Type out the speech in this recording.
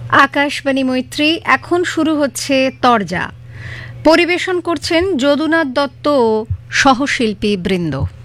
আকাশবাণী মৈত্রী, এখন শুরু হচ্ছে তরজা। পরিবেশন করছেন যদুনাথ দত্ত ও সহশিল্পী বৃন্দ।